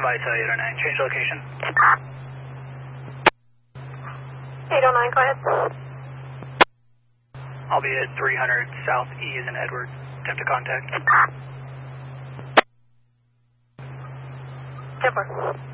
Vital 809, change location. 809, go ahead. I'll be at 300 South E as in Edward. Attempt to contact. 10-4.